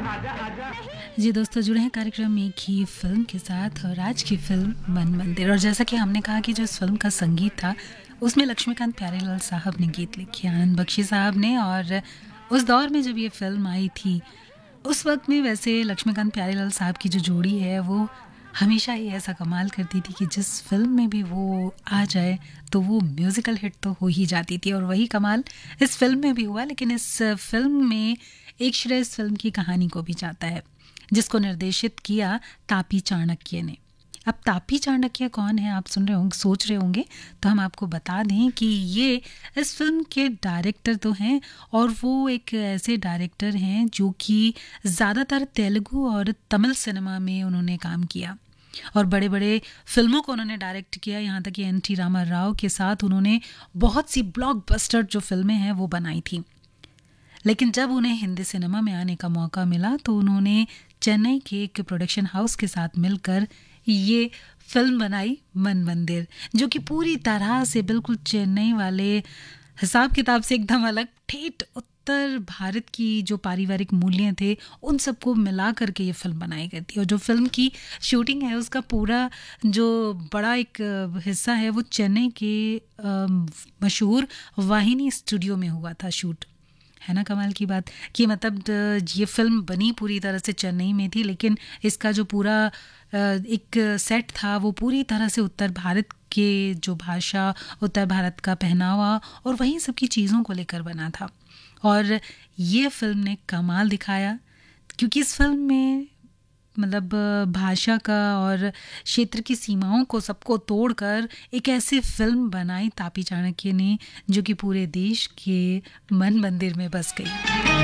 जी दोस्तों, जुड़े हैं कार्यक्रम एक ही फिल्म के साथ और आज की फिल्म मन मंदिर। और जैसा कि हमने कहा कि जो इस फिल्म का संगीत था उसमें लक्ष्मीकांत प्यारेलाल साहब ने गीत लिखे, आनंद बख्शी साहब ने। और उस दौर में जब ये फिल्म आई थी उस वक्त में वैसे लक्ष्मीकांत प्यारेलाल साहब की जो जोड़ी है वो हमेशा ही ऐसा कमाल करती थी कि जिस फिल्म में भी वो आ जाए तो वो म्यूज़िकल हिट तो हो ही जाती थी। और वही कमाल इस फिल्म में भी हुआ। लेकिन इस फिल्म में एक श्रेय इस फिल्म की कहानी को भी जाता है, जिसको निर्देशित किया तापी चाणक्य ने। अब तापी चाणक्य कौन है, आप सुन रहे होंगे, सोच रहे होंगे, तो हम आपको बता दें कि ये इस फिल्म के डायरेक्टर तो हैं, और वो एक ऐसे डायरेक्टर हैं जो कि ज़्यादातर तेलुगु और तमिल सिनेमा में उन्होंने काम किया और बड़े बड़े फिल्मों को उन्होंने डायरेक्ट किया। यहाँ तक कि एन.टी. रामा राव के साथ उन्होंने बहुत सी ब्लॉकबस्टर जो फिल्में हैं वो बनाई थी। लेकिन जब उन्हें हिंदी सिनेमा में आने का मौका मिला तो उन्होंने चेन्नई के एक प्रोडक्शन हाउस के साथ मिलकर ये फिल्म बनाई मन मंदिर, जो कि पूरी तरह से बिल्कुल चेन्नई वाले हिसाब किताब से एकदम अलग, ठेठ उत्तर भारत की जो पारिवारिक मूल्य थे उन सबको मिला करके ये फिल्म बनाई गई थी। और जो फिल्म की शूटिंग है उसका पूरा जो बड़ा एक हिस्सा है वो चेन्नई के मशहूर वाहिनी स्टूडियो में हुआ था शूट। है ना कमाल की बात कि मतलब ये फिल्म बनी पूरी तरह से चेन्नई में थी, लेकिन इसका जो पूरा एक सेट था वो पूरी तरह से उत्तर भारत के जो भाषा, उत्तर भारत का पहनावा और वहीं सब की चीज़ों को लेकर बना था। और ये फिल्म ने कमाल दिखाया, क्योंकि इस फिल्म में मतलब भाषा का और क्षेत्र की सीमाओं को सबको तोड़कर एक ऐसी फिल्म बनाई तापी चाणक्य ने जो कि पूरे देश के मन मंदिर में बस गई।